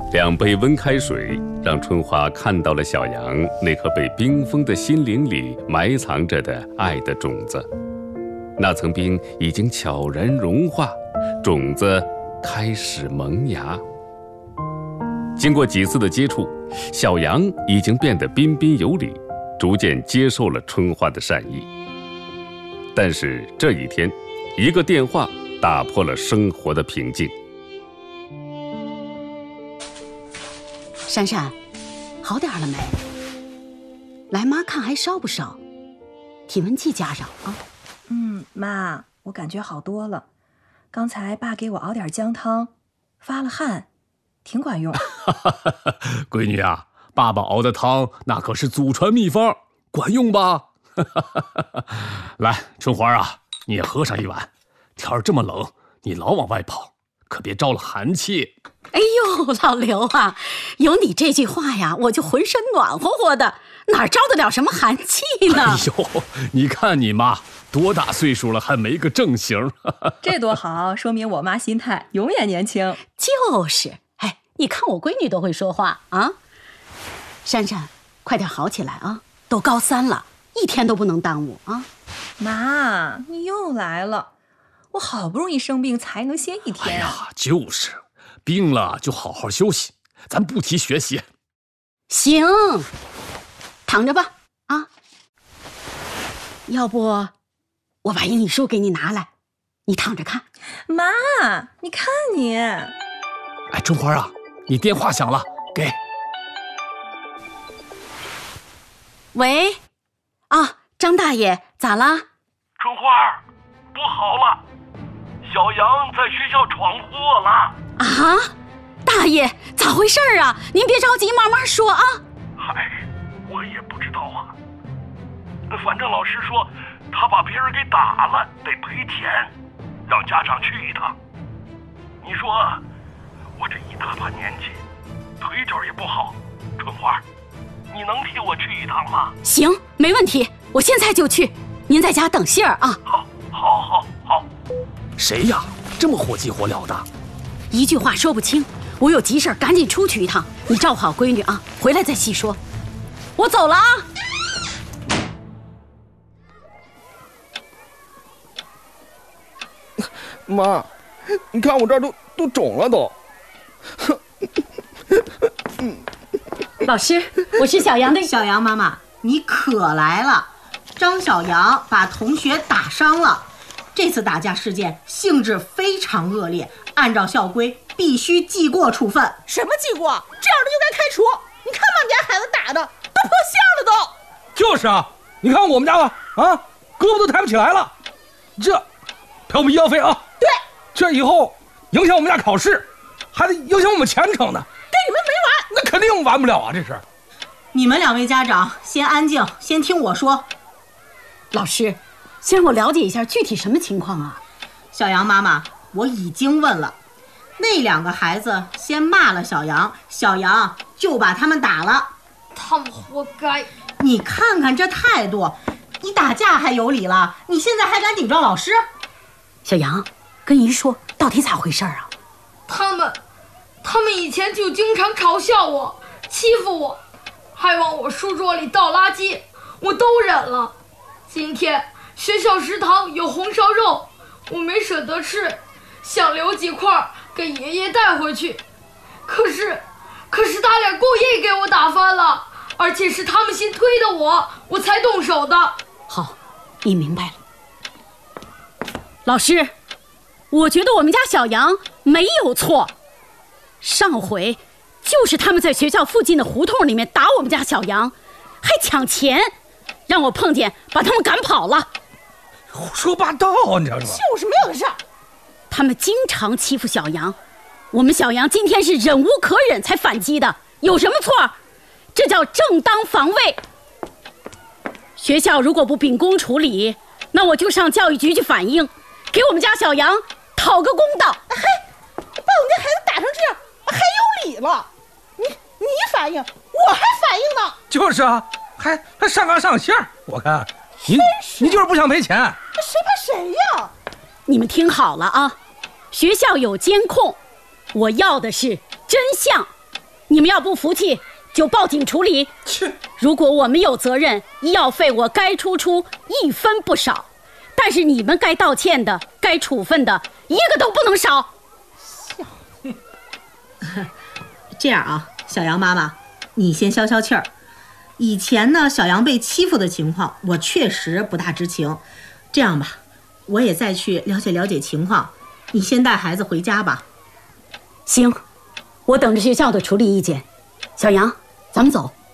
2杯温开水让春花看到了小杨那颗被冰封的心灵里埋藏着的爱的种子。那层冰已经悄然融化，种子开始萌芽。经过几次的接触，小杨已经变得彬彬有礼，逐渐接受了春花的善意。但是这一天，一个电话打破了生活的平静。 珊珊，好点了没？来，妈看还烧不烧？体温计加上啊。 妈，我感觉好多了。刚才爸给我熬点姜汤，发了汗，挺管用。 闺女啊，爸爸熬的汤那可是祖传秘方，管用吧？来，春花啊，你也喝上一碗。天儿这么冷，你老往外跑，可别着了寒气。 哎呦，老刘啊，有你这句话呀，我就浑身暖和和的，哪着得了什么寒气呢？ 哎呦，你看你妈多大岁数了，还没个正形。 这多好，说明我妈心态永远年轻。 就是，哎，你看我闺女都会说话啊。珊珊，快点好起来啊，都高3了，一天都不能耽误啊。 妈，你又来了，我好不容易生病才能歇1天。 哎呀，就是病了就好好休息，咱不提学习。 行，躺着吧啊。要不我把英语书给你拿来，你躺着看。 妈，你看你。 哎，春花啊，你电话响了，给。 喂，啊，张大爷，咋啦？ 春花，不好了，小杨在学校闯祸了。 啊，大爷，咋回事啊？您别着急，慢慢说啊。 嗨，我也不知道啊，反正老师说他把别人给打了，得赔钱，让家长去一趟。你说我这一大把年纪，腿脚也不好，春花，你能替我去一趟吗？ 行，没问题，我现在就去，您在家等信儿啊。 好。 谁呀？这么火急火燎的？ 一句话说不清，我有急事赶紧出去一趟，你照顾好闺女啊，回来再细说。我走了啊。 妈，你看我这儿都肿了都。 老师，我是小杨的。 小杨妈妈，你可来了。张小杨把同学打伤了，这次打架事件性质非常恶劣，按照校规必须记过处分。 什么记过？这样的就该开除。你看把你家孩子打的都破相了都。 就是啊，你看我们家吧，啊，胳膊都抬不起来了，这调不医药费啊。 对， 这以后影响我们家考试，还得影响我们前程呢。 跟你们没完。 那肯定完不了啊，这是。 你们2位家长先安静，先听我说。 老师，先让我了解一下具体什么情况啊？ 小杨妈妈，我已经问了，那2个孩子先骂了小杨，小杨就把他们打了。 他们活该。 你看看这态度，你打架还有理了，你现在还敢顶撞老师？ 小杨，跟姨说到底咋回事啊？ 他们以前就经常嘲笑我，欺负我，还往我书桌里倒垃圾，我都忍了。今天学校食堂有红烧肉，我没舍得吃，想留几块给爷爷带回去。可是他俩故意给我打翻了，而且是他们先推的我才动手的。 好，你明白了。老师，我觉得我们家小杨没有错，上回就是他们在学校附近的胡同里面打我们家小杨，还抢钱，让我碰见把他们赶跑了。 胡说八道，你知道吗？ 就是没有的事儿。 他们经常欺负小杨，我们小杨今天是忍无可忍才反击的，有什么错？这叫正当防卫。学校如果不秉公处理，那我就上教育局去反映，给我们家小杨讨个公道。 嘿，把我们家孩子打成这样，还有理了？你反应，我还反应呢。 就是啊，还上纲上线。我看你就是不想赔钱。 谁怕谁呀？ 你们听好了啊，学校有监控，我要的是真相。 你们要不服气，就报警处理。如果我们有责任，医药费我该出1分不少，但是你们该道歉的、该处分的，一个都不能少。 这样啊，小杨妈妈，你先消消气儿。以前呢，小杨被欺负的情况，我确实不大知情。这样吧，我也再去了解了解情况。你先带孩子回家吧。 行，我等着学校的处理意见。小杨，咱们走。